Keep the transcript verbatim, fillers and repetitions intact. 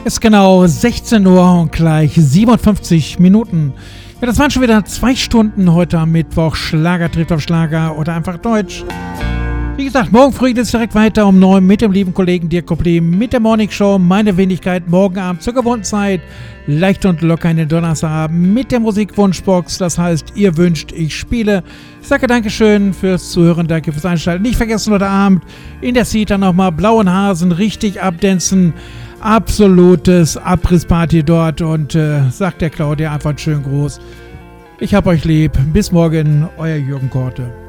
Ist genau sechzehn Uhr und gleich siebenundfünfzig Minuten. Ja, das waren schon wieder zwei Stunden heute am Mittwoch. Schlager trifft auf Schlager oder einfach Deutsch. Wie gesagt, morgen früh geht es direkt weiter um neun mit dem lieben Kollegen Dirk Problem mit der Morning Show. Meine Wenigkeit morgen Abend zur gewohnten Zeit. Leicht und locker in den Donnerstagabend mit der Musikwunschbox. Das heißt, ihr wünscht, ich spiele. Ich sage Dankeschön fürs Zuhören, danke fürs Einschalten. Nicht vergessen, heute Abend in der Seat dann nochmal Blauen Hasen richtig abdancen. Absolutes Abrissparty dort und äh, sagt der Claudia einfach einen schönen Gruß. Ich hab euch lieb. Bis morgen, euer Jürgen Korte.